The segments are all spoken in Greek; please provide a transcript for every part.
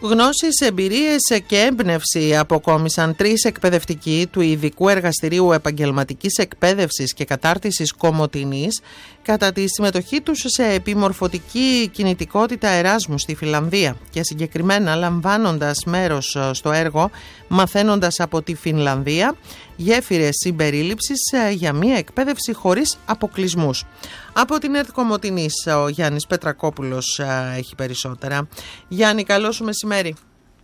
Γνώσεις, εμπειρίες και έμπνευση αποκόμισαν 3 εκπαιδευτικοί του Ειδικού Εργαστηρίου Επαγγελματικής Εκπαίδευσης και Κατάρτισης Κομοτηνής κατά τη συμμετοχή τους σε επιμορφωτική κινητικότητα Εράσμου στη Φινλανδία και συγκεκριμένα λαμβάνοντας μέρος στο έργο «Μαθαίνοντας από τη Φινλανδία, γέφυρες συμπερίληψης για μια εκπαίδευση χωρίς αποκλεισμούς». Από την ΕΡΤ Κομοτηνής ο Γιάννης Πετρακόπουλος έχει περισσότερα. Γιάννη, καλό σου μεσημέρι.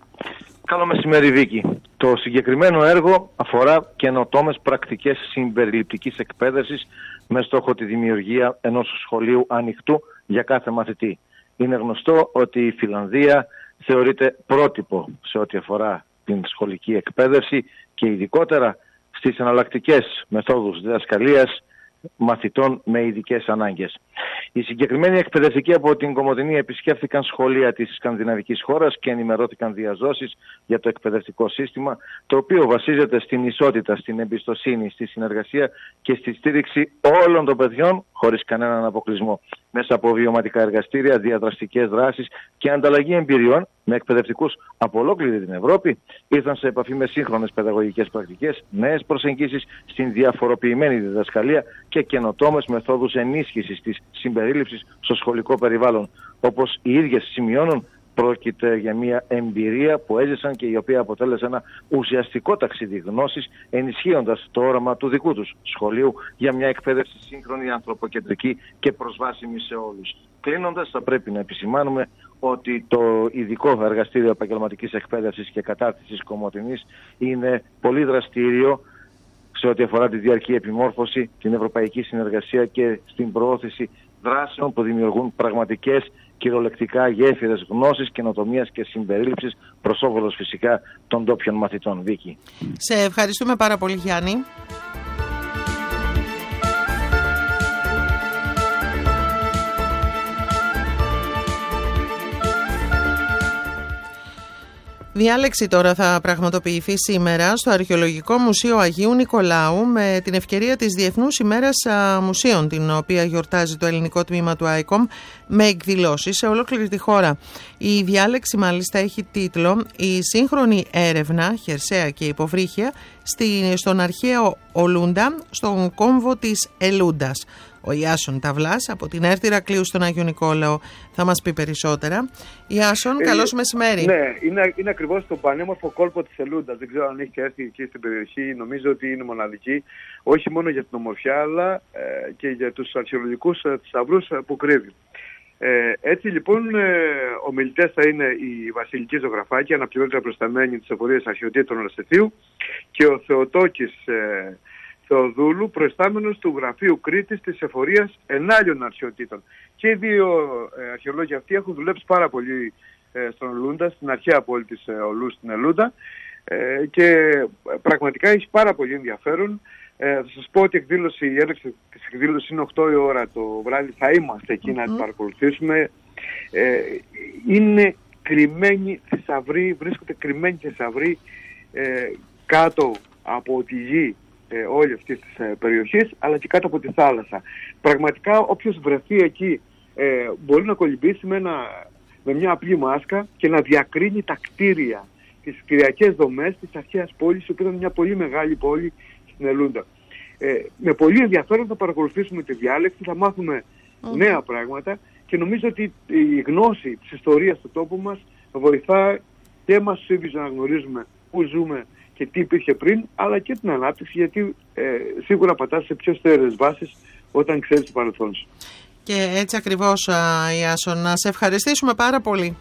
Καλό μεσημέρι, Βίκη. Το συγκεκριμένο έργο αφορά καινοτόμες πρακτικές συμπεριληπτικής εκπαίδευσης με στόχο τη δημιουργία ενός σχολείου ανοιχτού για κάθε μαθητή. Είναι γνωστό ότι η Φινλανδία θεωρείται πρότυπο σε ό,τι αφορά την σχολική εκπαίδευση και ειδικότερα στις εναλλακτικές μεθόδους διδασκαλίας μαθητών με ειδικές ανάγκες. Οι συγκεκριμένοι εκπαιδευτικοί από την Κομοτηνή επισκέφθηκαν σχολεία της σκανδιναβικής χώρας και ενημερώθηκαν διαζώσεις για το εκπαιδευτικό σύστημα, το οποίο βασίζεται στην ισότητα, στην εμπιστοσύνη, στη συνεργασία και στη στήριξη όλων των παιδιών χωρίς κανέναν αποκλεισμό. Μέσα από βιωματικά εργαστήρια, διαδραστικές δράσεις και ανταλλαγή εμπειριών με εκπαιδευτικούς από ολόκληρη την Ευρώπη, ήρθαν σε επαφή με σύγχρονες παιδαγωγικές πρακτικές, νέες προσεγγίσεις στην διαφοροποιημένη διδασκαλία και καινοτόμες μεθόδους ενίσχυσης της συμπερίληψης στο σχολικό περιβάλλον. Όπως οι ίδιες σημειώνουν, πρόκειται για μια εμπειρία που έζησαν και η οποία αποτέλεσε ένα ουσιαστικό ταξίδι γνώσης, ενισχύοντας το όραμα του δικού τους σχολείου για μια εκπαίδευση σύγχρονη, ανθρωποκεντρική και προσβάσιμη σε όλους. Κλείνοντας, θα πρέπει να επισημάνουμε ότι το Ειδικό Εργαστήριο Επαγγελματικής Εκπαίδευσης και Κατάρτισης Κομοτηνής είναι πολύ δραστήριο σε ό,τι αφορά τη διαρκή επιμόρφωση, την ευρωπαϊκή συνεργασία και στην προώθηση δράσεων που δημιουργούν πραγματικές κυριολεκτικά γέφυρες γνώσης, καινοτομίας και συμπερίληψης προς όφελος φυσικά των ντόπιων μαθητών. Βίκη. Σε ευχαριστούμε πάρα πολύ, Γιάννη. Διάλεξη τώρα θα πραγματοποιηθεί σήμερα στο Αρχαιολογικό Μουσείο Αγίου Νικολάου με την ευκαιρία της Διεθνούς ημέρας μουσείων, την οποία γιορτάζει το ελληνικό τμήμα του ΆΙΚΟΜ με εκδηλώσεις σε ολόκληρη τη χώρα. Η διάλεξη μάλιστα έχει τίτλο «Η σύγχρονη έρευνα, χερσαία και υποβρύχια στον αρχαίο Ολούντα, στον κόμβο της Ελούντας». Ο Ιάσον Ταυλάς από την ΕΡΤ Ηρακλείου στον Άγιο Νικόλαο θα μας πει περισσότερα. Ιάσον, καλώς μεσημέρι. Ναι, είναι ακριβώς στον πανέμορφο κόλπο της Ελούντας. Δεν ξέρω αν έχετε έρθει εκεί στην περιοχή. Νομίζω ότι είναι μοναδική, όχι μόνο για την ομορφιά, αλλά και για τους αρχαιολογικούς θησαυρούς που κρύβει. Έτσι λοιπόν, ομιλητές θα είναι η Βασιλική Ζωγραφάκη, αναπληρώτρια προσταμένη της Εφορίας Αρχαιοτήτων Ρωσεθίου, και ο Θεοτόκης Θεοδούλου, προϊστάμενος του Γραφείου Κρήτης της Εφορίας Ενάλλειων Αρχαιοτήτων. Και οι δύο αρχαιολόγοι αυτοί έχουν δουλέψει πάρα πολύ στον Ολούντα, στην αρχαία πόλη της Ολού στην Ελούντα, και πραγματικά έχει πάρα πολύ ενδιαφέρον. Θα σας πω ότι η έναρξη της εκδήλωσης είναι 8 η ώρα το βράδυ. Θα είμαστε εκεί να την παρακολουθήσουμε. Είναι κρυμμένοι θησαυροί, βρίσκονται κρυμμένοι θησαυροί κάτω από τη γη όλη αυτή της περιοχής, αλλά και κάτω από τη θάλασσα. Πραγματικά όποιος βρεθεί εκεί μπορεί να κολυμπήσει με μια απλή μάσκα και να διακρίνει τα κτίρια, τις κτηριακές δομές της αρχαίας πόλης, που ήταν μια πολύ μεγάλη πόλη στην Ελούντα. Με πολύ ενδιαφέρον θα παρακολουθήσουμε τη διάλεξη, θα μάθουμε νέα πράγματα και νομίζω ότι η γνώση της ιστορίας του τόπου μας βοηθά και εμάς τους ίδιους να γνωρίζουμε πού ζούμε και τι υπήρχε πριν, αλλά και την ανάπτυξη, γιατί σίγουρα πατάς σε πιο στέρεες βάσεις όταν ξέρεις το παρελθόν σου. Και έτσι ακριβώς, Ιάσον, να σε ευχαριστήσουμε πάρα πολύ.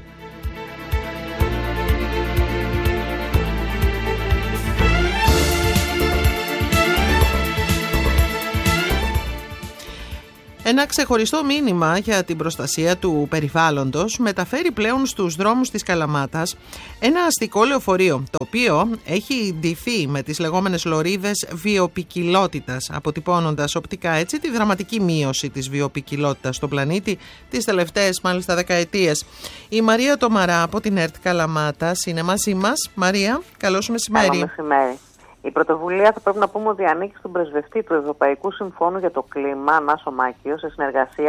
Ένα ξεχωριστό μήνυμα για την προστασία του περιβάλλοντος μεταφέρει πλέον στους δρόμους της Καλαμάτας ένα αστικό λεωφορείο, το οποίο έχει ντυθεί με τις λεγόμενες λωρίδες βιοποικιλότητας, αποτυπώνοντας οπτικά έτσι τη δραματική μείωση της βιοποικιλότητας στον πλανήτη τις τελευταίες μάλιστα δεκαετίες. Η Μαρία Τομαρά από την ΕΡΤ Καλαμάτας είναι μαζί μας. Μαρία, καλώς μεσημέρι. Καλό μεσημέρι. Η πρωτοβουλία, θα πρέπει να πούμε, ότι ανήκει στον πρεσβευτή του Ευρωπαϊκού Συμφώνου για το Κλίμα, Νάσο Μάκιο, σε συνεργασία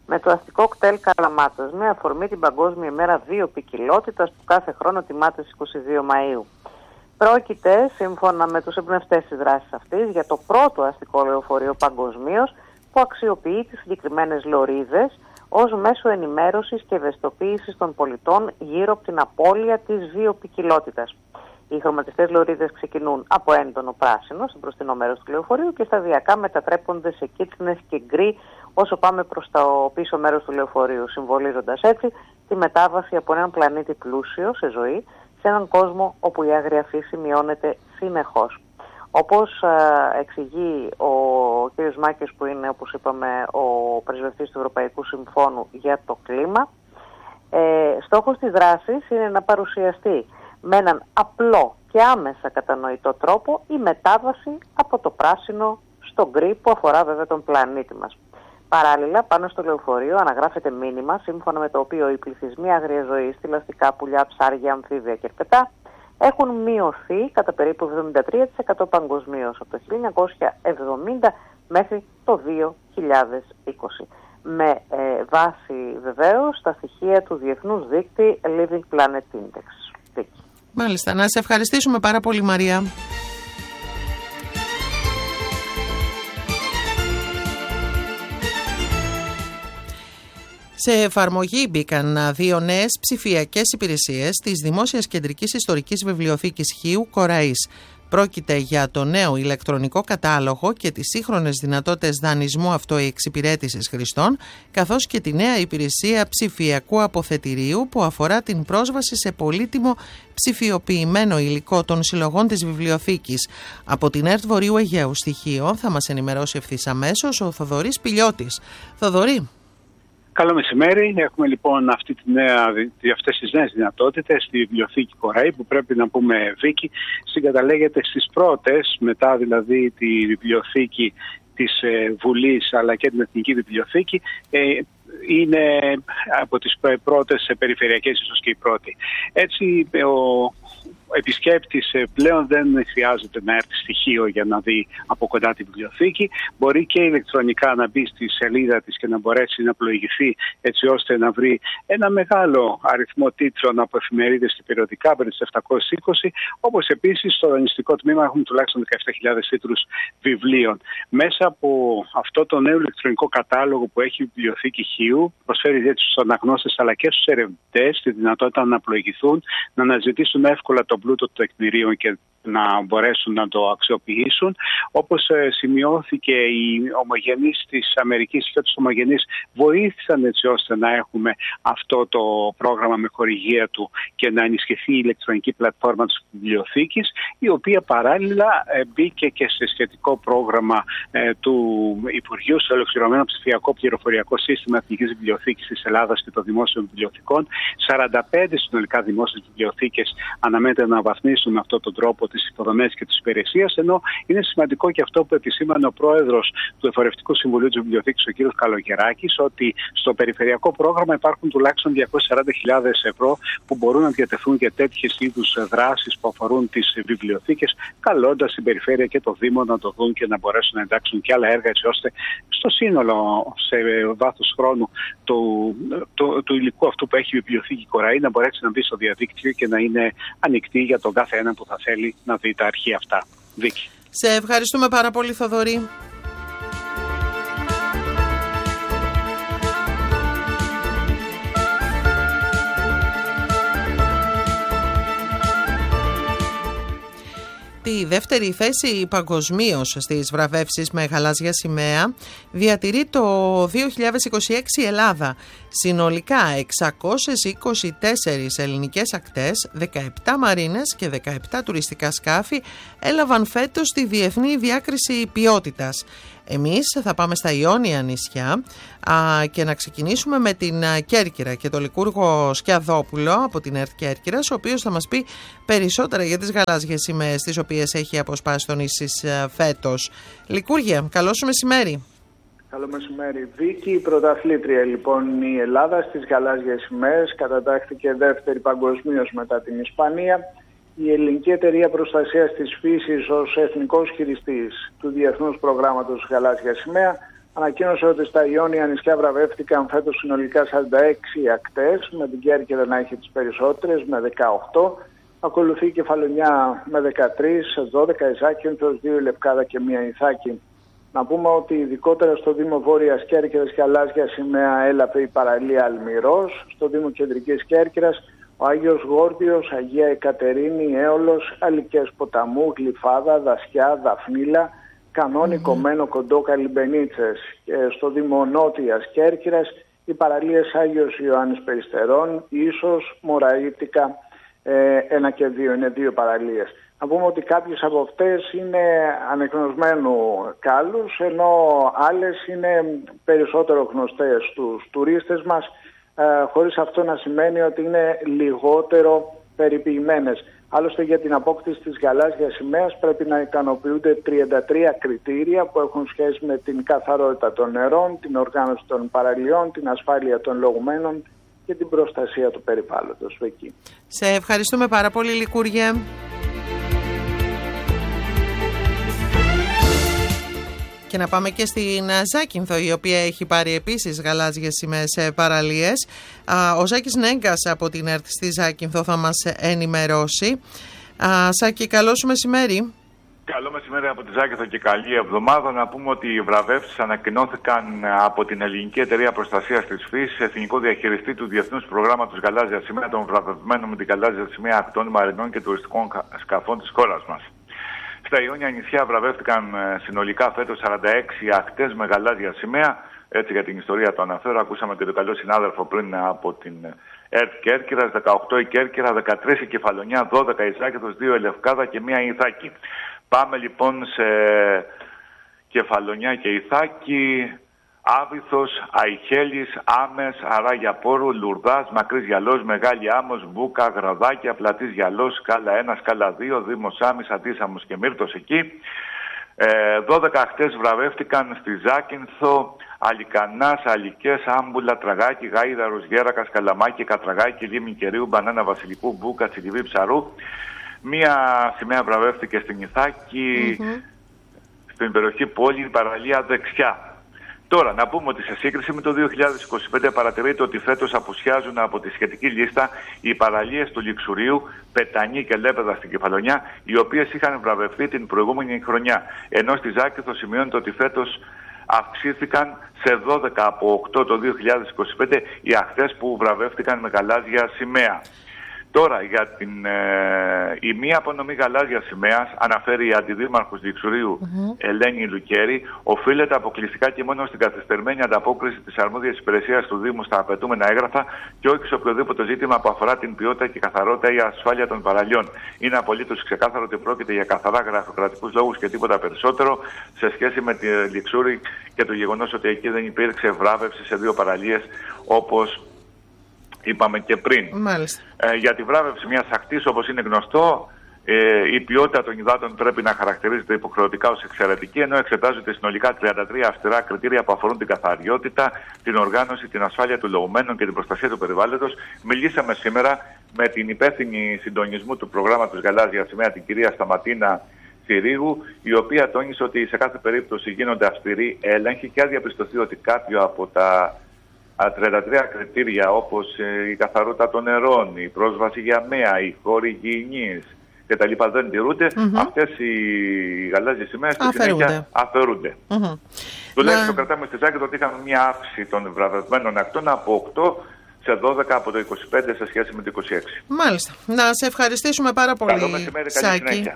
με το αστικό κτέλ Καλαμάτας, με αφορμή την Παγκόσμια ημέρα βιοποικιλότητας που κάθε χρόνο τιμάται στις 22 Μαΐου. Πρόκειται, σύμφωνα με τους εμπνευστές της δράσης αυτής, για το πρώτο αστικό λεωφορείο παγκοσμίως που αξιοποιεί τις συγκεκριμένες λωρίδες ως μέσο ενημέρωσης και ευαισθητοποίησης των πολιτών γύρω από την απώλεια της βιοποικιλότητας. Οι χρωματιστές λωρίδες ξεκινούν από έντονο πράσινο στο μπροστινό μέρος του λεωφορείου και σταδιακά μετατρέπονται σε κίτρινες και γκρι όσο πάμε προς το πίσω μέρος του λεωφορείου, συμβολίζοντας έτσι τη μετάβαση από έναν πλανήτη πλούσιο σε ζωή σε έναν κόσμο όπου η άγρια φύση μειώνεται συνεχώς. Όπως εξηγεί ο κ. Μάκης, που είναι, όπως είπαμε, ο πρεσβευτής του Ευρωπαϊκού Συμφώνου για το κλίμα, στόχος της δράσης είναι να παρουσιαστεί με έναν απλό και άμεσα κατανοητό τρόπο η μετάβαση από το πράσινο στο γκρι που αφορά βέβαια τον πλανήτη μας. Παράλληλα, πάνω στο λεωφορείο αναγράφεται μήνυμα σύμφωνα με το οποίο οι πληθυσμοί άγριας ζωής, θηλαστικά, πουλιά, ψάρια, αμφίβια και ερπετά έχουν μειωθεί κατά περίπου 73% παγκοσμίως από το 1970 μέχρι το 2020. Με βάση βεβαίως τα στοιχεία του Διεθνούς Δίκτυ Living Planet Index. Μάλιστα, να σε ευχαριστήσουμε πάρα πολύ, Μαρία. Σε εφαρμογή μπήκαν 2 νέες ψηφιακές υπηρεσίες της Δημόσιας Κεντρικής Ιστορικής Βιβλιοθήκης Χίου Κοραής. Πρόκειται για το νέο ηλεκτρονικό κατάλογο και τις σύγχρονες δυνατότητες δανεισμού αυτοεξυπηρέτησης χρηστών, καθώς και τη νέα υπηρεσία ψηφιακού αποθετηρίου που αφορά την πρόσβαση σε πολύτιμο ψηφιοποιημένο υλικό των συλλογών της βιβλιοθήκης. Από την ΕΡΤ Βορείου Αιγαίου στοιχείο θα μας ενημερώσει ευθύς αμέσως ο Θοδωρής Πηλιώτης. Θοδωρή. Καλό μεσημέρι. Έχουμε λοιπόν αυτές τις νέες δυνατότητες στη βιβλιοθήκη Κοραή, που πρέπει να πούμε, Βίκη, συγκαταλέγεται στις πρώτες, μετά δηλαδή τη βιβλιοθήκη της Βουλής αλλά και την Εθνική Βιβλιοθήκη. Είναι από τις πρώτες περιφερειακές, ίσως και η πρώτη. Έτσι ο επισκέπτης πλέον δεν χρειάζεται να έρθει στοιχείο για να δει από κοντά τη βιβλιοθήκη. Μπορεί και ηλεκτρονικά να μπει στη σελίδα της και να μπορέσει να πλοηγηθεί, έτσι ώστε να βρει ένα μεγάλο αριθμό τίτλων από εφημερίδες και περιοδικά, περί 720, όπως επίσης στο δανειστικό τμήμα έχουμε τουλάχιστον 17.000 τίτλους βιβλίων. Μέσα από αυτό το νέο ηλεκτρονικό κατάλογο που έχει η βιβλιοθήκη Χίου, προσφέρει έτσι στους αναγνώστες αλλά και στους ερευνητές τη δυνατότητα να πλοηγηθούν, να αναζητήσουν εύκολα τον πλούτο των τεκμηρίων και να μπορέσουν να το αξιοποιήσουν. Όπως σημειώθηκε, οι ομογενείς της Αμερικής και τους ομογενείς βοήθησαν έτσι ώστε να έχουμε αυτό το πρόγραμμα με χορηγία του και να ενισχυθεί η ηλεκτρονική πλατφόρμα της βιβλιοθήκης, η οποία παράλληλα μπήκε και σε σχετικό πρόγραμμα του Υπουργείου, στο ολοκληρωμένο ψηφιακό πληροφοριακό σύστημα Εθνικής Βιβλιοθήκης της Ελλάδας και των Δημόσιων Βιβλιοθηκών. 45 συνολικά δημόσιες βιβλιοθήκες αναμένεται να αναβαθμίσουν αυτόν τον τρόπο τις υποδομές και τις υπηρεσίες, ενώ είναι σημαντικό και αυτό που επισήμανε ο πρόεδρος του Εφορευτικού Συμβουλίου της Βιβλιοθήκης, ο κ. Καλογεράκης, ότι στο περιφερειακό πρόγραμμα υπάρχουν τουλάχιστον 240.000 ευρώ που μπορούν να διατεθούν για τέτοιες είδους δράσεις που αφορούν τις βιβλιοθήκες, καλώντας την περιφέρεια και το Δήμο να το δουν και να μπορέσουν να εντάξουν και άλλα έργα, έτσι ώστε στο σύνολο, σε βάθος χρόνου του υλικού αυτού που έχει η βιβλιοθήκη Κοραή, να μπορέσει να μπει στο διαδίκτυο και να είναι ανοιχτή για τον κάθε έναν που θα θέλει να δει τα αρχεία αυτά. Βίκη. Σε ευχαριστούμε πάρα πολύ, Θοδωρή. Τη δεύτερη θέση παγκοσμίως στις βραβεύσεις με γαλάζια σημαία διατηρεί το 2026 η Ελλάδα. Συνολικά 624 ελληνικές ακτές, 17 μαρίνες και 17 τουριστικά σκάφη έλαβαν φέτος τη διεθνή διάκριση ποιότητας. Εμείς θα πάμε στα Ιόνια νησιά και να ξεκινήσουμε με την Κέρκυρα και το Λικούργο Σκιαδόπουλο από την ΕΡΤ Κέρκυρας, ο οποίος θα μας πει περισσότερα για τις γαλάζιες σημαίες τις οποίες έχει αποσπάσει το νησί φέτος. Λικούργια, καλό σου μεσημέρι. Καλό μεσημέρι. Βίκη, πρωταθλήτρια λοιπόν η Ελλάδα στις γαλάζιες σημαίες, κατατάχθηκε δεύτερη παγκοσμίως μετά την Ισπανία. Η Ελληνική Εταιρεία Προστασίας της Φύσης ως εθνικός χειριστής του Διεθνούς Προγράμματος Γαλάζια Σημαία ανακοίνωσε ότι στα Ιόνια νησιά βραβεύτηκαν φέτος συνολικά 46 ακτές, με την Κέρκυρα να έχει τις περισσότερες με 18. Ακολουθεί η Κεφαλονιά με 13, 12 η Ζάκυνθος, 2 η Λευκάδα και 1 η Ιθάκη. Να πούμε ότι ειδικότερα στο Δήμο Βόρειας Κέρκυρας και γαλάζια σημαία έλαβε η παραλία Αλμυρός, στο Δήμο Κεντρικής Κέρκυρας ο Άγιος Γόρδιος, Αγία Εκατερίνη, Έολος, Αλικές Ποταμού, Γλυφάδα, Δασιά, Δαφνίλα, Κανόνι, Κομμένο, Κοντό, Καλυμπενίτσες. Και στο Δήμο Νότιας Κέρκυρας οι παραλίες Άγιος Ιωάννης Περιστερών, Ίσος, Μωραΐτικα, 1 και 2, είναι 2 παραλίες. Να πούμε ότι κάποιες από αυτές είναι ανεγνωσμένου κάλους, ενώ άλλες είναι περισσότερο γνωστές στους τουρίστες μας, χωρίς αυτό να σημαίνει ότι είναι λιγότερο περιποιημένες. Άλλωστε για την απόκτηση της γαλάζιας σημαίας πρέπει να ικανοποιούνται 33 κριτήρια που έχουν σχέση με την καθαρότητα των νερών, την οργάνωση των παραλιών, την ασφάλεια των λογουμένων και την προστασία του περιβάλλοντος εκεί. Σε ευχαριστούμε πάρα πολύ, Λικούργε. Και να πάμε και στην Ζάκυνθο, η οποία έχει πάρει επίσης γαλάζιες σημαίες παραλίες. Ο Ζάκης Νέγκας από την ΕΡΤ στη Ζάκυνθο θα μας ενημερώσει. Σάκη, καλό σου μεσημέρι. Καλό μεσημέρι από τη Ζάκυνθο και καλή εβδομάδα. Να πούμε ότι οι βραβεύσεις ανακοινώθηκαν από την Ελληνική Εταιρεία Προστασίας της Φύσης, εθνικό διαχειριστή του Διεθνούς Προγράμματος Γαλάζια Σημαία, των βραβευμένων με την γαλάζια σημαία ακτών, μαρινών και τουριστικών σκαφών της χώρας μας. Στα Ιόνια νησιά βραβεύτηκαν συνολικά φέτος 46 ακτές με γαλάζια σημαία. Έτσι για την ιστορία το αναφέρω. Ακούσαμε τον καλό συνάδελφο πριν από την ΕΡΤ Κέρκυρας, 18 η Κέρκυρα, 13 η Κεφαλονιά, 12 η Ζάκυνθος, 2 η Λευκάδα και 1 η Ιθάκη. Πάμε λοιπόν σε Κεφαλονιά και Ιθάκη. Άβυθος, Αϊχέλης, Άμες, Αράγια Πόρου, Λουρδάς, Μακρύς Γιαλός, Μεγάλη Άμμος, Μπούκα, Γραδάκια, Πλατής Γιαλός, Σκάλα 1, Σκάλα 2, Δήμος Άμμης, Αντίσαμος και Μύρτος εκεί. 12 ακτές βραβεύτηκαν στη Ζάκυνθο, Αλικανάς, Αλικές, Άμπουλα, Τραγάκη, Γάιδαρος, Γέρακας, Καλαμάκη, Κατραγάκη, Λίμνη Κερίου, Μπανάνα Βασιλικού, Μπούκα, Τσιλιβή Ψαρού. Μία σημαία βραβεύτηκε στην Ιθάκη, στην περιοχή πόλη, η παραλία Δεξιά. Τώρα, να πούμε ότι σε σύγκριση με το 2025 παρατηρείται ότι φέτος απουσιάζουν από τη σχετική λίστα οι παραλίες του Λιξουρίου, Πετανή και Λέπεδα στην Κεφαλονιά, οι οποίες είχαν βραβευτεί την προηγούμενη χρονιά. Ενώ στη Ζάκυνθο σημειώνεται ότι φέτος αυξήθηκαν σε 12 από 8 το 2025 οι ακτές που βραβεύτηκαν με γαλάζια σημαία. Τώρα, για η μία απονομή γαλάζιας σημαίας, αναφέρει η Αντιδήμαρχος Λιξουρίου Ελένη Λουκέρη, οφείλεται αποκλειστικά και μόνο στην καθυστερημένη ανταπόκριση της αρμόδιας υπηρεσίας του Δήμου στα απαιτούμενα έγγραφα και όχι σε οποιοδήποτε ζήτημα που αφορά την ποιότητα και καθαρότητα ή ασφάλεια των παραλιών. Είναι απολύτως ξεκάθαρο ότι πρόκειται για καθαρά γραφειοκρατικούς λόγους και τίποτα περισσότερο σε σχέση με τη Λιξούρη και το γεγονός ότι εκεί δεν υπήρξε βράβευση σε 2 παραλίες όπως είπαμε και πριν. Για τη βράβευση μιας ακτής, όπως είναι γνωστό, η ποιότητα των υδάτων πρέπει να χαρακτηρίζεται υποχρεωτικά ως εξαιρετική, ενώ εξετάζονται συνολικά 33 αυστηρά κριτήρια που αφορούν την καθαριότητα, την οργάνωση, την ασφάλεια του λογουμένων και την προστασία του περιβάλλοντος. Μιλήσαμε σήμερα με την υπεύθυνη συντονισμού του προγράμματος Γαλάζια Σημαία, την κυρία Σταματίνα Συρίγου, η οποία τόνισε ότι σε κάθε περίπτωση γίνονται αυστηροί έλεγχοι και αν διαπιστωθεί ότι κάποιο από τα 33 κριτήρια όπως η καθαρότητα των νερών, η πρόσβαση για μέα, οι χώροι υγιεινής και τα λοιπά δεν τηρούνται, αυτές οι γαλάζιες σημαίες στη συνέχεια αφαιρούνται. Τουλάχιστον κρατάμε στη Ζάκυνθο ότι είχαμε μια αύξηση των βραβευμένων ακτών από 8 σε 12 από το 25 σε σχέση με το 26. Μάλιστα. Να σε ευχαριστήσουμε πάρα πολύ, καλό μεσημέρι, καλή συνέχεια.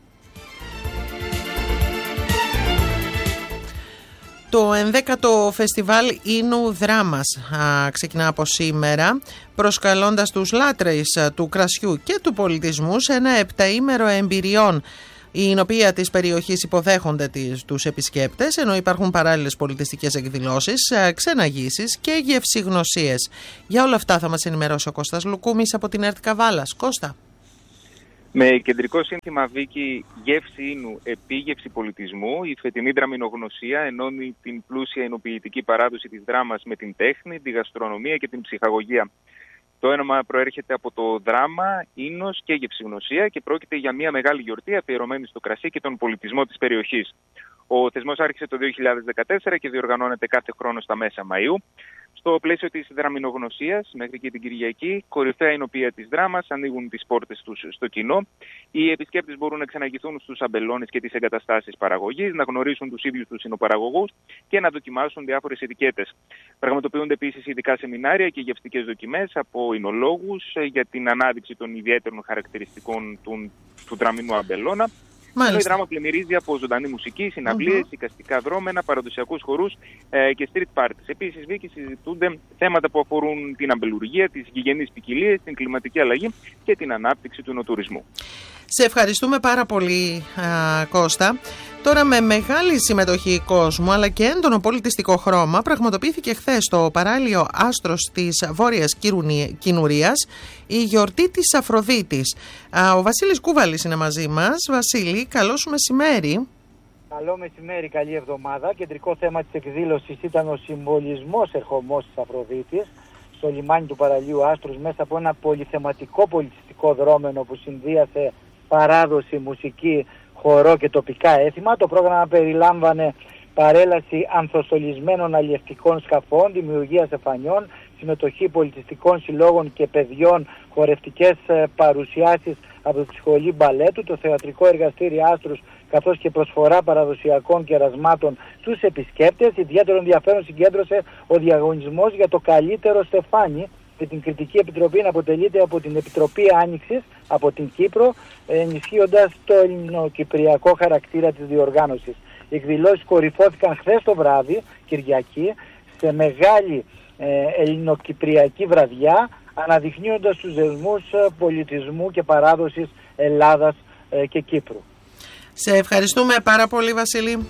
Το 11ο Φεστιβάλ Ίνου Δράμας ξεκινά από σήμερα, προσκαλώντας τους λάτρεις του κρασιού και του πολιτισμού σε ένα 7ημερο εμπειριών, η οποία της περιοχής υποδέχονται τους επισκέπτες, ενώ υπάρχουν παράλληλες πολιτιστικές εκδηλώσεις, ξεναγήσεις και γευσηγνωσίες. Για όλα αυτά θα μας ενημερώσει ο Κώστας Λουκούμης από την ΕΡΤ Καβάλας. Κώστα. Με κεντρικό σύνθημα Βίκη «Γεύση Ίνου, επίγευση πολιτισμού», η φετινή δραμινογνωσία ενώνει την πλούσια εινοποιητική παράδοση της δράμας με την τέχνη, τη γαστρονομία και την ψυχαγωγία. Το όνομα προέρχεται από το δράμα, ίνος και γευσηγνωσία και πρόκειται για μια μεγάλη γιορτή αφιερωμένη στο κρασί και τον πολιτισμό της περιοχής. Ο θεσμός άρχισε το 2014 και διοργανώνεται κάθε χρόνο στα μέσα Μαΐου. Στο πλαίσιο της δραμηνογνωσίας, μέχρι και την Κυριακή, κορυφαία εινοποιεία της δράμας ανοίγουν τις πόρτες τους στο κοινό. Οι επισκέπτες μπορούν να ξαναγηθούν στους αμπελώνες και τις εγκαταστάσεις παραγωγής, να γνωρίσουν τους ίδιους τους συνοπαραγωγούς και να δοκιμάσουν διάφορες ετικέτες. Πραγματοποιούνται επίσης ειδικά σεμινάρια και γευστικές δοκιμές από εινολόγους για την ανάδειξη των ιδιαίτερων χαρακτηριστικών του δραμηνού αμπελώνα. Η δράμα πλημμυρίζει από ζωντανή μουσική, συναυλίες, εικαστικά δρόμενα, παραδοσιακούς χορούς και street parties. Επίσης, Βίκη, συζητούνται θέματα που αφορούν την αμπελουργία, τις γηγενείς ποικιλίες, την κλιματική αλλαγή και την ανάπτυξη του νοοτουρισμού. Σε ευχαριστούμε πάρα πολύ, Κώστα. Τώρα, με μεγάλη συμμετοχή κόσμου αλλά και έντονο πολιτιστικό χρώμα, πραγματοποιήθηκε χθες στο παράλιο Άστρος της Βόρειας Κινουρίας η γιορτή της Αφροδίτης. Ο Βασίλης Κούβαλης είναι μαζί μας. Βασίλη, καλό σου μεσημέρι. Καλό μεσημέρι, καλή εβδομάδα. Κεντρικό θέμα της εκδήλωσης ήταν ο συμβολισμός ερχομός της Αφροδίτης στο λιμάνι του παραλίου Άστρους μέσα από ένα πολυθεματικό πολιτιστικό δρόμενο που συνδύασε παράδοση, μουσική, χορό και τοπικά έθιμα. Το πρόγραμμα περιλάμβανε παρέλαση ανθοστολισμένων αλλιευτικών σκαφών, δημιουργία εφανιών, συμμετοχή πολιτιστικών συλλόγων και παιδιών, χορευτικές παρουσιάσεις από τη σχολή μπαλέτου, το θεατρικό εργαστήριο Άστρους, καθώς και προσφορά παραδοσιακών κερασμάτων στους επισκέπτες. Ιδιαίτερο ενδιαφέρον συγκέντρωσε ο διαγωνισμός για το καλύτερο στεφάνι, με την κριτική επιτροπή να αποτελείται από την Επιτροπή Άνοιξης από την Κύπρο, ενισχύοντας το ελληνοκυπριακό χαρακτήρα της διοργάνωσης. Οι εκδηλώσεις κορυφώθηκαν χθες το βράδυ, Κυριακή, σε μεγάλη ελληνοκυπριακή βραδιά, αναδεικνύοντας τους δεσμούς πολιτισμού και παράδοσης Ελλάδας και Κύπρου. Σε ευχαριστούμε πάρα πολύ, Βασίλη.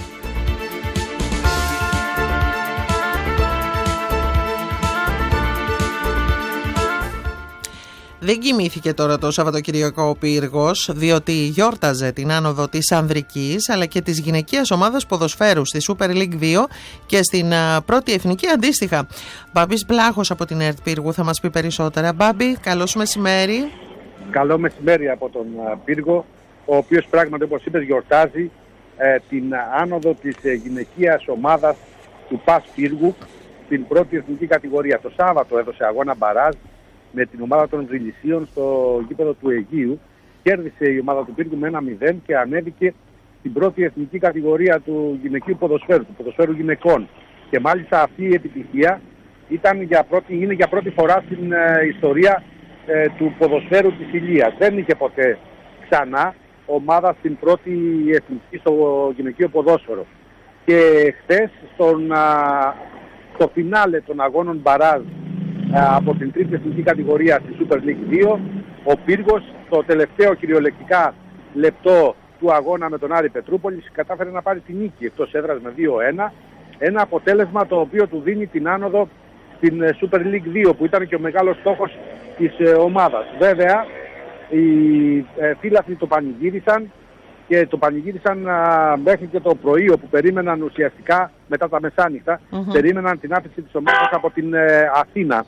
Δεν κοιμήθηκε τώρα το Σαββατοκυριακό ο Πύργος, διότι γιόρταζε την άνοδο της ανδρικής αλλά και της γυναικείας ομάδας ποδοσφαίρου στη Super League 2 και στην πρώτη εθνική αντίστοιχα. Μπάμπης Μπλάχος από την ΕΡΤ Πύργου θα μας πει περισσότερα. Μπάμπη, καλό σου μεσημέρι. Καλό μεσημέρι από τον Πύργο, ο οποίος πράγματι, όπως είπες, γιορτάζει την άνοδο της γυναικείας ομάδας του ΠΑΣ Πύργου στην πρώτη εθνική κατηγορία. Το Σάββατο έδωσε αγώνα μπαράζ με την ομάδα των Βρυλισσίων στο γήπεδο του Αιγείου. Κέρδισε η ομάδα του Πύργου με 1-0 και ανέβηκε στην πρώτη εθνική κατηγορία του γυναικείου ποδοσφαίρου, του ποδοσφαίρου γυναικών. Και μάλιστα αυτή η επιτυχία είναι για πρώτη φορά στην ιστορία του ποδοσφαίρου της Ηλίας. Δεν είχε ποτέ ξανά ομάδα στην πρώτη εθνική στο γυναικείο ποδόσφαιρο. Και χθες στο φινάλε των αγώνων μπαράζ από την τρίτη εθνική κατηγορία στη Super League 2, ο Πύργος το τελευταίο κυριολεκτικά λεπτό του αγώνα με τον Άρη Πετρούπολης κατάφερε να πάρει την νίκη εκτός έδρας με 2-1, ένα αποτέλεσμα το οποίο του δίνει την άνοδο στην Super League 2 που ήταν και ο μεγάλος στόχος της ομάδας. Βέβαια οι φίλαθλοι το πανηγύρισαν και το πανηγύρισαν μέχρι και το πρωί, όπου περίμεναν ουσιαστικά μετά τα μεσάνυχτα, περίμεναν την άφηξη της ομάδας από την Αθήνα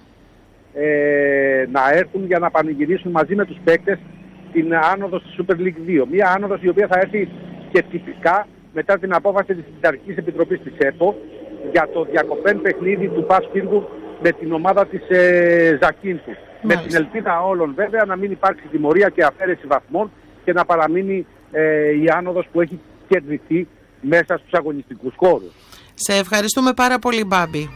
να έρθουν για να πανηγυρίσουν μαζί με τους παίκτες την άνοδο στη Super League 2. Μια άνοδος η οποία θα έρθει και τυπικά μετά την απόφαση της Συνταρχικής Επιτροπής της ΕΠΟ για το διακοπέν παιχνίδι του ΠΑΣ Πύργου με την ομάδα της Ζακίνθου. Με την ελπίδα όλων βέβαια να μην υπάρξει τιμωρία και αφαίρεση βαθμών και να παραμείνει η άνοδος που έχει κερδιθεί μέσα στους αγωνιστικούς χώρους. Σε ευχαριστούμε πάρα πολύ, Μπάμπη.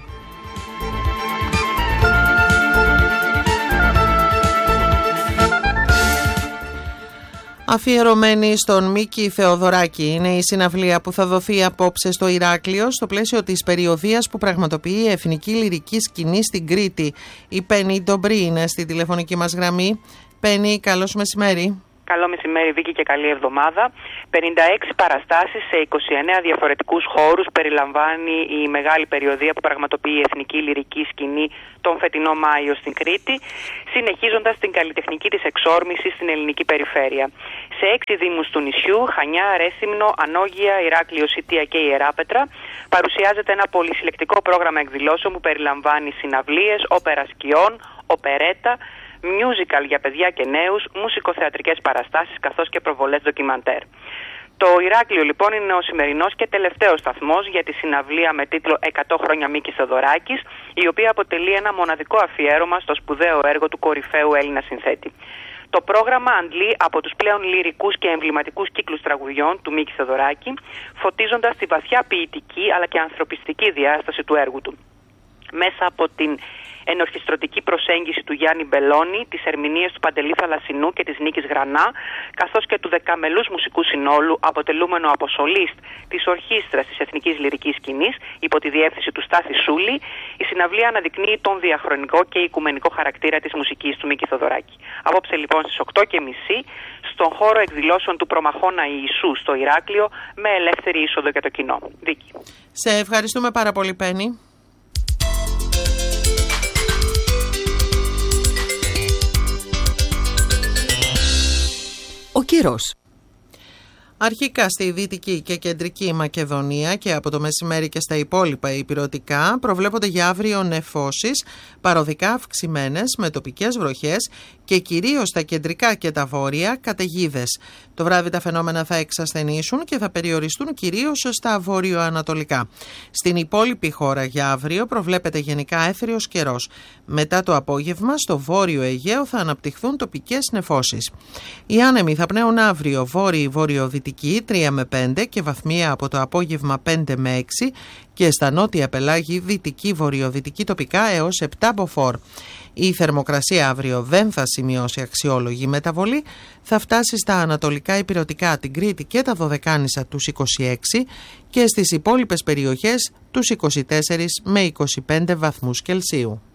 Αφιερωμένη στον Μίκη Θεοδωράκη είναι η συναυλία που θα δοθεί απόψε στο Ηράκλειο στο πλαίσιο της περιοδίας που πραγματοποιεί η Εθνική Λυρική Σκηνή στην Κρήτη. Η Πέννη Ντομπρή είναι στη τηλεφωνική μας γραμμή. Πέννη, καλό σου μεσημέρι. Καλό μεσημέρι, Βίκη, και καλή εβδομάδα. 56 παραστάσεις σε 29 διαφορετικούς χώρους περιλαμβάνει η μεγάλη περιοδία που πραγματοποιεί η Εθνική Λυρική Σκηνή τον φετινό Μάιο στην Κρήτη, συνεχίζοντας την καλλιτεχνική της εξόρμηση στην ελληνική περιφέρεια. Σε 6 δήμους του νησιού, Χανιά, Ρέθυμνο, Ανόγια, Ηράκλειο, Σιτία και Ιεράπετρα, παρουσιάζεται ένα πολυσυλλεκτικό πρόγραμμα εκδηλώσεων που περιλαμβάνει συναυλίες, όπερα σκιών, οπερέτα, musical για παιδιά και νέους, μουσικοθεατρικές παραστάσεις καθώς και προβολές ντοκιμαντέρ. Το Ηράκλειο λοιπόν είναι ο σημερινός και τελευταίος σταθμός για τη συναυλία με τίτλο 100 χρόνια Μίκης Θεοδωράκης, η οποία αποτελεί ένα μοναδικό αφιέρωμα στο σπουδαίο έργο του κορυφαίου Έλληνα συνθέτη. Το πρόγραμμα αντλεί από τους πλέον λυρικούς και εμβληματικούς κύκλους τραγουδιών του Μίκη Θεοδωράκη, φωτίζοντας τη βαθιά ποιητική αλλά και ανθρωπιστική διάσταση του έργου του. Μέσα από την ενορχιστρωτική προσέγγιση του Γιάννη Μπελώνη, τις ερμηνείες του Παντελή Θαλασσινού και της Νίκης Γρανά, καθώς και του δεκαμελούς μουσικού συνόλου αποτελούμενο από σολίστ της Ορχήστρας της Εθνικής Λυρικής Σκηνής υπό τη διεύθυνση του Στάθη Σούλη, η συναυλία αναδεικνύει τον διαχρονικό και οικουμενικό χαρακτήρα της μουσικής του Μίκη Θεοδωράκη. Απόψε λοιπόν στις 8:30 στον χώρο εκδηλώσεων του Προμαχώνα Ιησού στο Ηράκλειο, με ελεύθερη είσοδο για το κοινό. Βίκη. Σε ευχαριστούμε πάρα πολύ, Πέννη. Ο καιρός. Αρχικά στη Δυτική και Κεντρική Μακεδονία και από το μεσημέρι και στα υπόλοιπα ηπειρωτικά προβλέπονται για αύριο νεφώσεις, παροδικά αυξημένες με τοπικές βροχές και κυρίως στα κεντρικά και τα βόρεια καταιγίδες. Το βράδυ τα φαινόμενα θα εξασθενήσουν και θα περιοριστούν κυρίως στα βόρειο-ανατολικά. Στην υπόλοιπη χώρα για αύριο προβλέπεται γενικά έθριος καιρός. Μετά το απόγευμα στο βόρειο Αιγαίο θα αναπτυχθούν τοπικές νεφώσεις. Οι άνεμοι θα πνέουν αύριο βόρειο-βορειοδυτική 3 με 5 και βαθμία από το απόγευμα 5 με 6 και στα νότια πελάγη δυτική-βορειοδυτική τοπικά έως 7 μποφόρ. Η θερμοκρασία αύριο δεν θα σημειώσει αξιόλογη μεταβολή, θα φτάσει στα ανατολικά ηπειρωτικά, την Κρήτη και τα Δωδεκάνησα τους 26 και στις υπόλοιπες περιοχές τους 24 με 25 βαθμούς Κελσίου.